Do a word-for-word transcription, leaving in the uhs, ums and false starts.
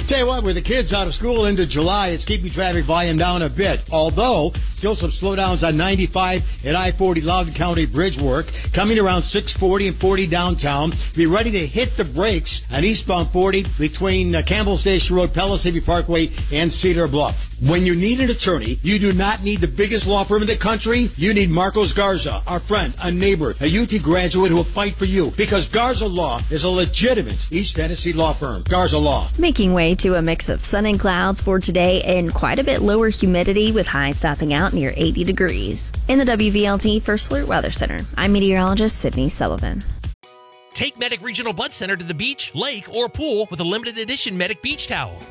Tell you what, with the kids out of school into July, it's keeping traffic volume down a bit. Although, still some slowdowns on ninety-five and I forty Loudoun County bridge work. Coming around six forty and forty downtown. Be ready to hit the brakes on eastbound forty between uh, Campbell Station Road, Palisade Parkway, and Cedar Bluff. When you need an attorney, you do not need the biggest law firm in the country. You need Marcos Garza, our friend, a neighbor, a U T graduate who will fight for you. Because Garza Law is a legitimate East Tennessee law firm. Garza Law. Making way to a mix of sun and clouds for today and quite a bit lower humidity with highs topping out near eighty degrees. In the W V L T First Alert Weather Center, I'm meteorologist Sydney Sullivan. Take Medic Regional Blood Center to the beach, lake, or pool with a limited edition Medic Beach Towel.